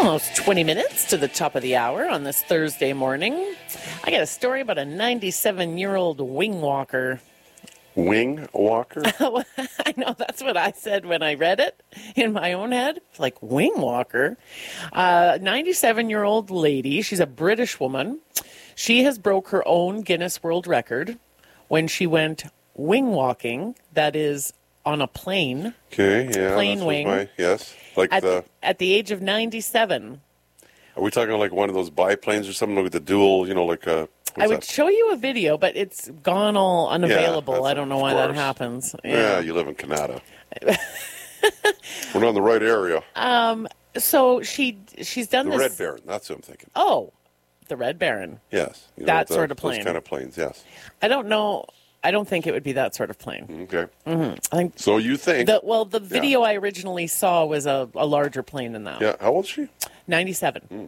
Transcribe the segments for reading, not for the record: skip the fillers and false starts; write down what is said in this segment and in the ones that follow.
Almost 20 minutes to the top of the hour on this Thursday morning. I got a story about a 97-year-old wing walker. Wing walker? I know, that's what I said when I read it in my own head. It's like, wing walker? 97-year-old lady. She's a British woman. She has broke her own Guinness World Record when she went wing walking, that is, on a plane. Okay, yeah. Plane wing. Yes. Like at the age of 97. Are we talking like one of those biplanes or something with the dual, like a... I would show you a video, but it's gone all unavailable. Yeah, I don't know why that happens. Yeah, you live in Canada. We're not in the right area. So she's done the this. Red Baron, that's what I'm thinking. Oh, the Red Baron. Yes. That sort of plane. Those kind of planes, yes. I don't know. I don't think it would be that sort of plane. Okay. Mm-hmm. I think so you think... the video I originally saw was a larger plane than that. Yeah. How old is she? 97.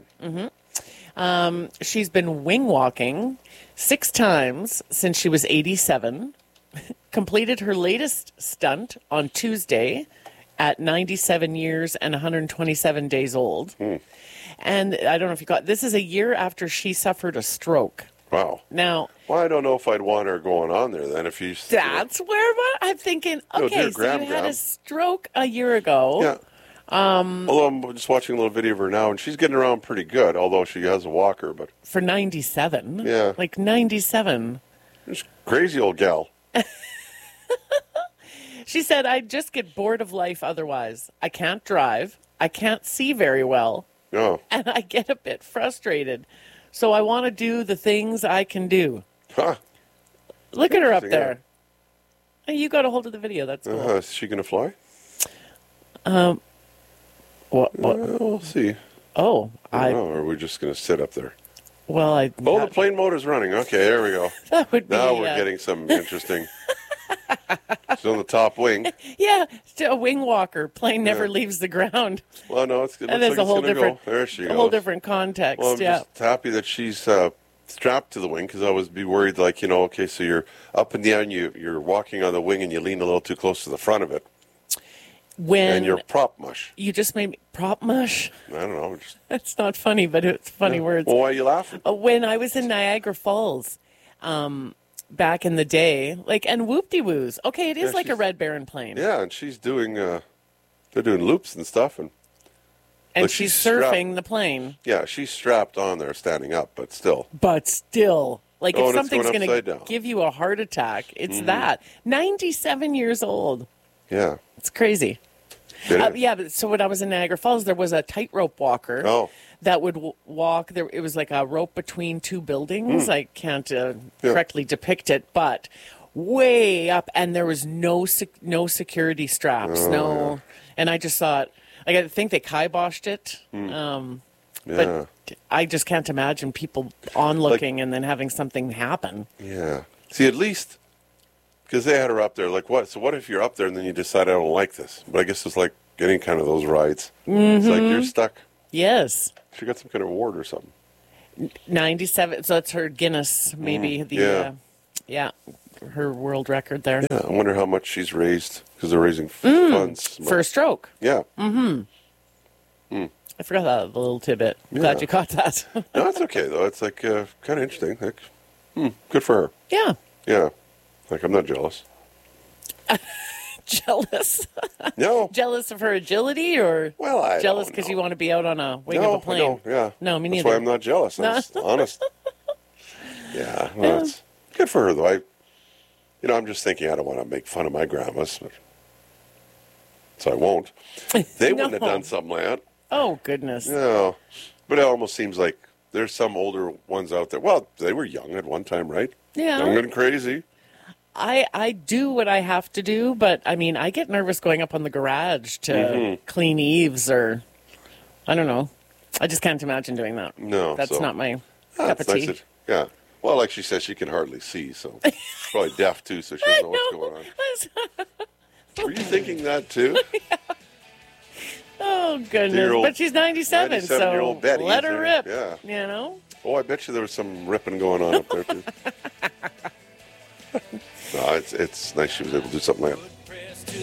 She's been wing walking 6 times since she was 87. Completed her latest stunt on Tuesday at 97 years and 127 days old. And I don't know if you got... This is a year after she suffered a stroke. Wow. Now... Well, I don't know if I'd want her going on there then if you... That's where I'm thinking, okay, so you had a stroke a year ago. Yeah. Although I'm just watching a little video of her now, and she's getting around pretty good, although she has a walker. But for 97? Yeah. Like 97. This crazy old gal. She said, I just get bored of life otherwise. I can't drive. I can't see very well. Oh. And I get a bit frustrated. So I want to do the things I can do. Huh. Look at her up there. Hey, you got a hold of the video. That's cool. Is she going to fly? What? We'll see. Oh, I don't know. Or are we just going to sit up there? Well, the plane motor's running. Okay, there we go. That would be... Now we're getting some interesting... She's on the top wing. Yeah, it's a wing walker. Plane never leaves the ground. Well, no, it looks and there's like a whole different, there she goes. A whole different context. Well, I'm just happy that she's strapped to the wing because I was be worried, like okay, so you're up in the air and you're walking on the wing and you lean a little too close to the front of it. And you're prop mush. You just made me prop mush. I don't know. That's not funny, but it's funny words. Well, why are you laughing? When I was in Niagara Falls, back in the day, and whoop-de-woos. Okay, it is like a Red Baron plane. Yeah, and she's doing, they're doing loops and stuff. And she's surfing the plane. Yeah, she's strapped on there standing up, but still. If something's going to give you a heart attack, it's that. 97 years old. Yeah. It's crazy. But so when I was in Niagara Falls, there was a tightrope walker that would walk. It was like a rope between 2 buildings. I can't correctly depict it, but way up, and there was no security straps. And I just thought, I think they kiboshed it. But I just can't imagine people onlooking and then having something happen. Yeah. See, at least... Because they had her up there, like, what? So what if you're up there and then you decide I don't like this? But I guess it's like getting kind of those rides. It's like you're stuck. Yes. She got some kind of award or something. 97, so that's her Guinness, maybe. Her world record there. Yeah, I wonder how much she's raised, because they're raising funds. For a stroke. Yeah. I forgot that little tidbit. I'm glad you caught that. No, it's okay, though. It's like kind of interesting. Like, good for her. Yeah. Yeah. Like, I'm not jealous. Jealous? No. Jealous of her agility, or jealous because you want to be out on a wing of a plane? No, yeah. No, me neither. That's why I'm not jealous. I'm just honest. Yeah. Well, it's good for her, though. I'm just thinking I don't want to make fun of my grandmas, so I won't. They wouldn't have done something like that. Oh, goodness. No. But it almost seems like there's some older ones out there. Well, they were young at one time, right? Yeah. Young and crazy. I do what I have to do, but, I get nervous going up on the garage to clean eaves or, I don't know. I just can't imagine doing that. No. That's not my cup of tea. Yeah. Well, like she says, she can hardly see, so she's probably deaf, too, so she doesn't know what's going on. Were you thinking that, too? Yeah. Oh, goodness. But she's 97, so Betty, let her rip. Yeah. Oh, I bet you there was some ripping going on up there, too. No, it's nice she was able to do something like that.